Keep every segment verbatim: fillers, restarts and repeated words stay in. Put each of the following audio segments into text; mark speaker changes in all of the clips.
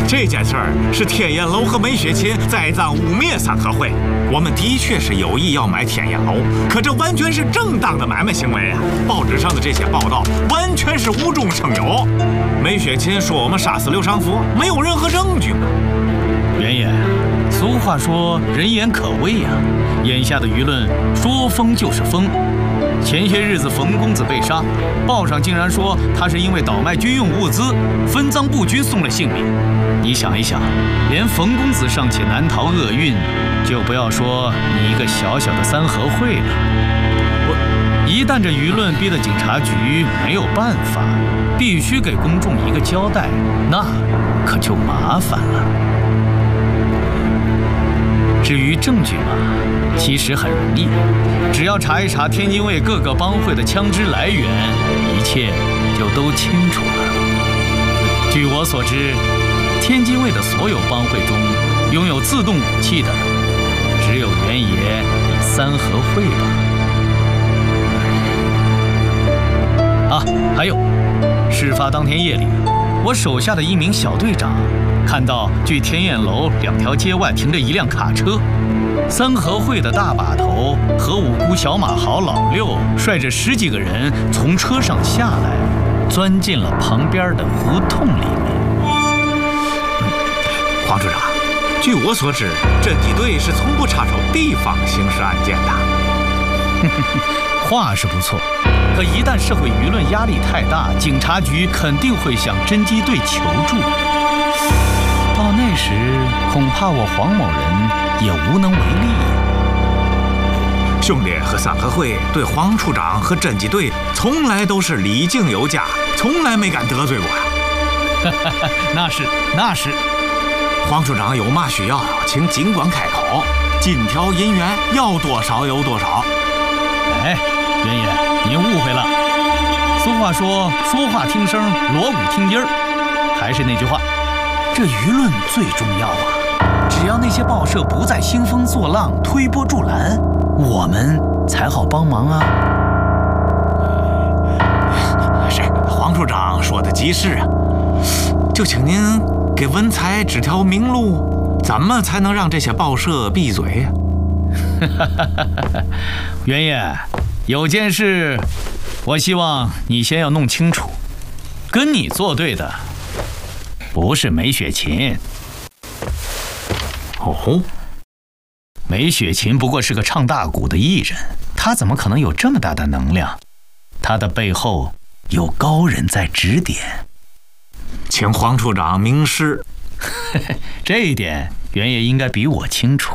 Speaker 1: 这件事儿是天眼楼和梅雪琴栽赃污蔑三合会。我们的确是有意要买天眼楼，可这完全是正当的买卖行为啊！报纸上的这些报道完全是无中生有。梅雪琴说我们杀死刘长福，没有任何证据嘛。
Speaker 2: 袁爷，俗话说人言可畏呀、啊，眼下的舆论说风就是风。前些日子冯公子被杀，报上竟然说他是因为倒卖军用物资，分赃不均送了性命。你想一想，连冯公子尚且难逃厄运，就不要说你一个小小的三合会了。我一旦这舆论逼得警察局没有办法，必须给公众一个交代，那可就麻烦了。至于证据嘛，其实很容易，只要查一查天津卫各个帮会的枪支来源，一切就都清楚了。据我所知，天津卫的所有帮会中，拥有自动武器的，只有袁爷你三合会吧。啊，还有，事发当天夜里，我手下的一名小队长看到距天燕楼两条街外停着一辆卡车，三合会的大把头和五姑小马豪老六率着十几个人从车上下来，钻进了旁边的胡同里面。
Speaker 1: 黄处长，据我所知，侦缉队是从不插手地方刑事案件的。
Speaker 2: 话是不错，可一旦社会舆论压力太大，警察局肯定会向侦缉队求助。到那时，恐怕我黄某人也无能为力。
Speaker 1: 兄弟和三合会对黄处长和侦缉队从来都是礼敬有加，从来没敢得罪过呀。
Speaker 2: 那是，那是。
Speaker 1: 黄处长有嘛需要，请尽管开口，金条银元要多少有多少。
Speaker 2: 哎，袁爷，您误会了。俗话说，说话听声，锣鼓听音儿。还是那句话，这舆论最重要啊！只要那些报社不再兴风作浪、推波助澜，我们才好帮忙啊。
Speaker 1: 是，黄处长说的极是啊。就请您给文才指条明路，怎么才能让这些报社闭嘴呀？
Speaker 2: 袁爷，有件事，我希望你先要弄清楚，跟你作对的不是梅雪琴。
Speaker 1: 哦，
Speaker 2: 梅雪琴不过是个唱大鼓的艺人，她怎么可能有这么大的能量？她的背后有高人在指点。
Speaker 1: 请黄处长明示。
Speaker 2: 这一点，袁爷应该比我清楚。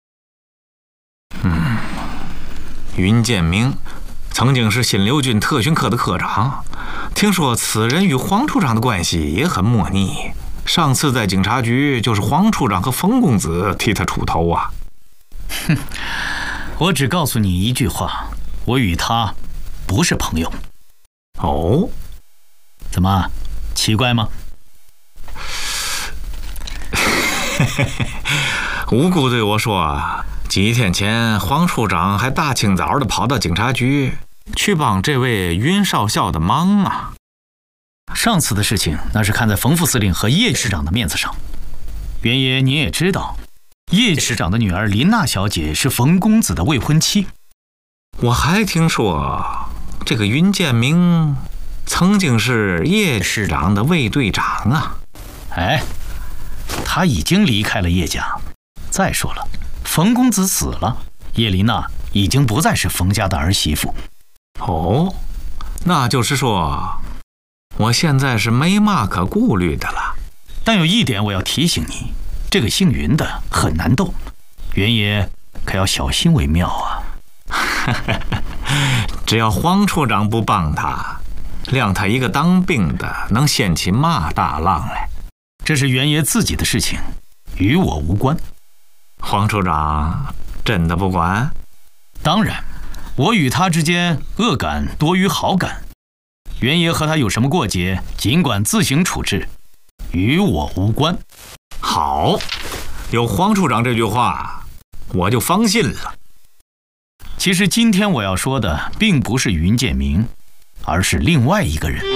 Speaker 1: 嗯，云建明曾经是新六军特训科的科长，听说此人与黄处长的关系也很莫逆。上次在警察局，就是黄处长和冯公子替他出头啊。
Speaker 2: 哼，我只告诉你一句话，我与他不是朋友。
Speaker 1: 哦，
Speaker 2: 怎么，奇怪吗？
Speaker 1: 无辜对我说，几天前黄处长还大清早的跑到警察局去帮这位云少校的忙啊。
Speaker 2: 上次的事情那是看在冯副司令和叶师长的面子上。袁爷您也知道，叶师长的女儿林娜小姐是冯公子的未婚妻。
Speaker 1: 我还听说这个云建明曾经是叶师长的卫队长啊。
Speaker 2: 哎，他已经离开了叶家。再说了，冯公子死了，叶琳娜已经不再是冯家的儿媳妇。
Speaker 1: 哦，那就是说，我现在是没嘛可顾虑的了。
Speaker 2: 但有一点我要提醒你，这个姓云的很难斗，袁爷可要小心为妙啊。
Speaker 1: 只要黄处长不帮他，谅他一个当兵的能掀起嘛大浪来？
Speaker 2: 这是袁爷自己的事情，与我无关。
Speaker 1: 黄处长真的不管？
Speaker 2: 当然，我与他之间恶感多于好感。袁爷和他有什么过节，尽管自行处置，与我无关。
Speaker 1: 好，有黄处长这句话，我就放心了。
Speaker 2: 其实今天我要说的并不是云建明，而是另外一个人。